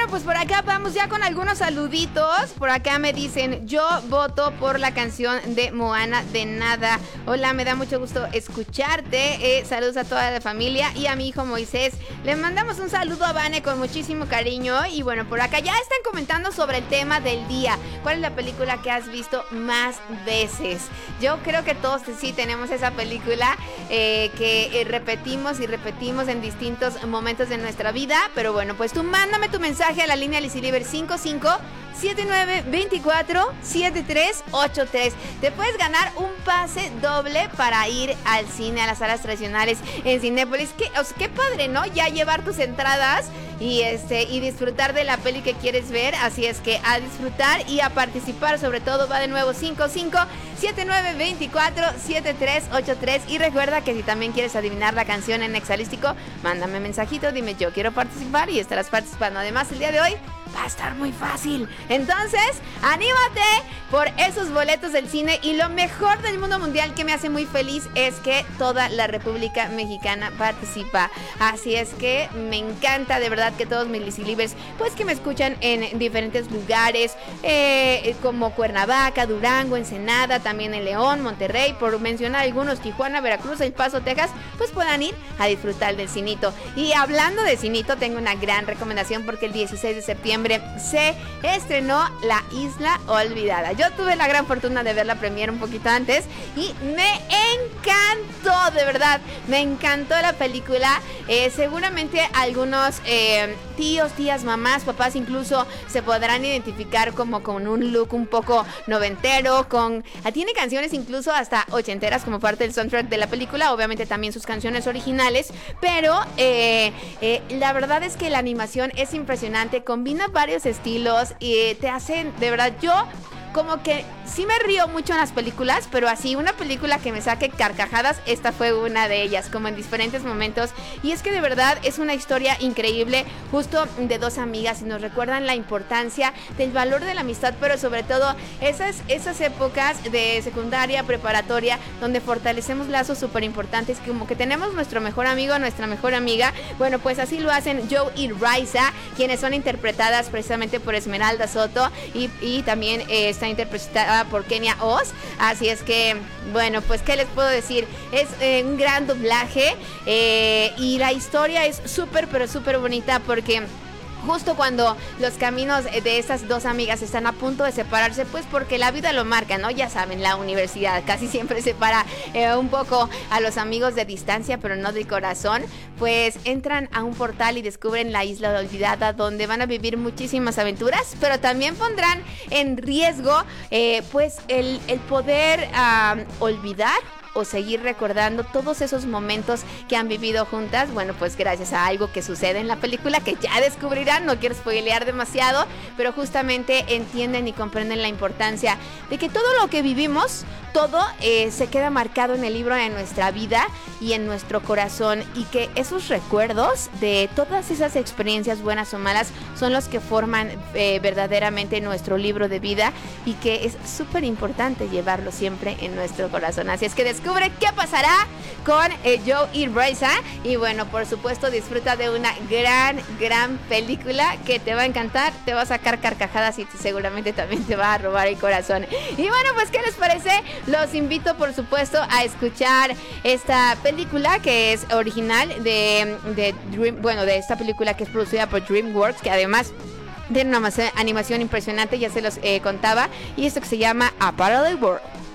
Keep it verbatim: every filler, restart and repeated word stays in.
pues por acá vamos ya con algunos saluditos. Por acá me dicen, yo voto por la canción de Moana de Nada. Hola, me da mucho gusto escucharte. Eh, saludos a toda la familia y a mi hijo Moisés. Le mandamos un saludo a Vane con muchísimo cariño. Y bueno, por acá ya están comentando sobre el tema del día. ¿Cuál es la película que has visto más veces? Yo creo que todos sí tenemos esa película eh, que eh, repetimos y repetimos en distintos momentos de nuestra vida. Pero bueno, pues tú mándame tu mensaje a la línea Liziliber cinco cinco siete nueve dos cuatro siete tres ocho tres. Te puedes ganar un pase doble para ir al cine, a las salas tradicionales en Cinépolis. Qué, o sea, qué padre, ¿no? Ya llevar tus entradas y este y disfrutar de la peli que quieres ver. Así es que a disfrutar y a participar, sobre todo. Va de nuevo cinco cinco siete nueve dos cuatro siete tres ocho tres. Y recuerda que si también quieres adivinar la canción en Exalístico, mándame mensajito, dime yo quiero participar y estarás participando. Además, el día de hoy va a estar muy fácil. Entonces, anímate por esos boletos del cine. Y lo mejor del mundo mundial que me hace muy feliz es que toda la República Mexicana participa. Así es que me encanta de verdad que todos mis Lizilibers, pues que me escuchan en diferentes lugares, eh, como Cuernavaca, Durango, Ensenada, también en León, Monterrey, por mencionar algunos, Tijuana, Veracruz, El Paso, Texas, pues puedan ir a disfrutar del cinito. Y hablando de cinito, tengo una gran recomendación porque el dieciséis de septiembre se estrenó La Isla Olvidada. Yo tuve la gran fortuna de ver la premiere un poquito antes y me encantó, de verdad, me encantó la película. Eh, seguramente algunos eh, tíos, tías, mamás, papás incluso se podrán identificar como con un look un poco noventero, con tiene canciones incluso hasta ochenteras como parte del soundtrack de la película, obviamente también sus canciones originales, pero eh, eh, la verdad es que la animación es impresionante, combina varios estilos y te hacen, de verdad, yo como que sí me río mucho en las películas, pero así una película que me saque carcajadas, esta fue una de ellas, como en diferentes momentos. Y es que de verdad es una historia increíble, justo de dos amigas, y nos recuerdan la importancia del valor de la amistad, pero sobre todo esas, esas épocas de secundaria, preparatoria, donde fortalecemos lazos súper importantes, como que tenemos nuestro mejor amigo, nuestra mejor amiga. Bueno, pues así lo hacen Joe y Raiza, quienes son interpretadas precisamente por Esmeralda Soto y, y también eh, está interpretada por Kenia Oz. Así es que, bueno, pues qué les puedo decir, es eh, un gran doblaje eh, y la historia es súper pero súper bonita porque justo cuando los caminos de estas dos amigas están a punto de separarse, pues porque la vida lo marca, ¿no? Ya saben, la universidad casi siempre separa eh, un poco a los amigos de distancia, pero no del corazón. Pues entran a un portal y descubren la Isla Olvidada, donde van a vivir muchísimas aventuras, pero también pondrán en riesgo eh, pues el, el poder uh, olvidar o seguir recordando todos esos momentos que han vivido juntas. Bueno, pues gracias a algo que sucede en la película que ya descubrirán, no quiero spoilear demasiado, pero justamente entienden y comprenden la importancia de que todo lo que vivimos, todo eh, se queda marcado en el libro de nuestra vida y en nuestro corazón, y que esos recuerdos de todas esas experiencias buenas o malas son los que forman eh, verdaderamente nuestro libro de vida, y que es súper importante llevarlo siempre en nuestro corazón. Así es que descubre qué pasará con eh, Joe y Raiza, y bueno, por supuesto disfruta de una gran, gran película que te va a encantar, te va a sacar carcajadas y seguramente también te va a robar el corazón. Y bueno, pues ¿qué les parece? Los invito por supuesto a escuchar esta película que es original de, de Dream, bueno, de esta película que es producida por DreamWorks, que además tiene una animación impresionante, ya se los eh, contaba, y esto que se llama A Parallel World.